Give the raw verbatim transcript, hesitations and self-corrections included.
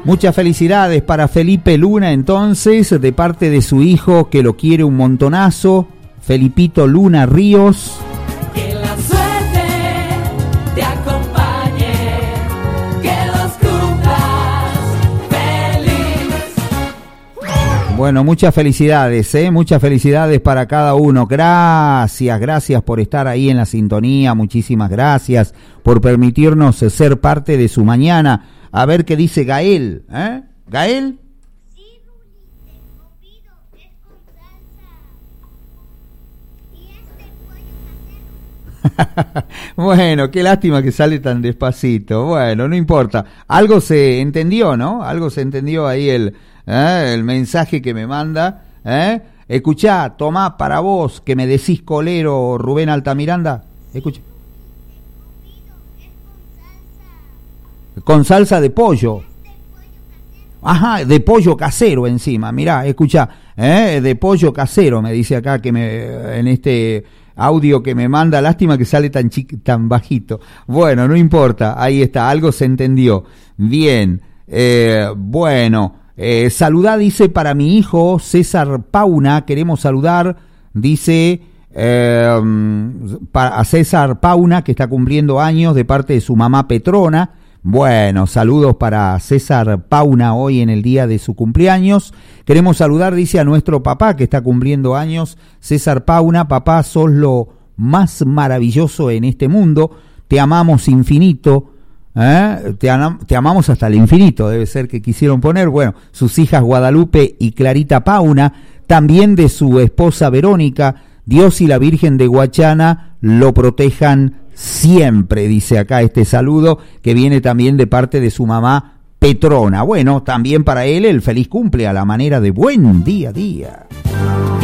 Muchas felicidades para Felipe Luna, entonces, de parte de su hijo que lo quiere un montonazo, Felipito Luna Ríos. Que la suerte te acompañe, que los cumplas feliz. Bueno, muchas felicidades, ¿eh? Muchas felicidades para cada uno. Gracias, gracias por estar ahí en la sintonía, muchísimas gracias por permitirnos ser parte de su mañana. A ver qué dice Gael, ¿eh? ¿Gael? Sí, Ruli, tengo pido, es con salsa. Y este pollo casero. Bueno, qué lástima que sale tan despacito. Bueno, no importa. Algo se entendió, ¿no? Algo se entendió ahí el, ¿eh? el mensaje que me manda, ¿eh? Escuchá, tomá para vos, que me decís colero, Rubén Altamiranda. Escucha. Con salsa de pollo. Ajá, de pollo casero encima. Mirá, escuchá, ¿eh? De pollo casero, me dice acá que me en este audio que me manda. Lástima que sale tan chiqui, tan bajito. Bueno, no importa, ahí está, algo se entendió. Bien, eh, bueno, eh, saludá, dice, para mi hijo César Pauna. Queremos saludar, dice, eh, para, a César Pauna, que está cumpliendo años, de parte de su mamá Petrona. Bueno, saludos para César Pauna hoy en el día de su cumpleaños. Queremos saludar, dice, a nuestro papá que está cumpliendo años, César Pauna. Papá, sos lo más maravilloso en este mundo. Te amamos infinito. ¿eh? Te, am- te amamos hasta el infinito, debe ser que quisieron poner. Bueno, sus hijas Guadalupe y Clarita Pauna, también de su esposa Verónica. Dios y la Virgen de Guachana lo protejan siempre, dice acá este saludo que viene también de parte de su mamá Petrona. Bueno, también para él el feliz cumple a la manera de buen día a día.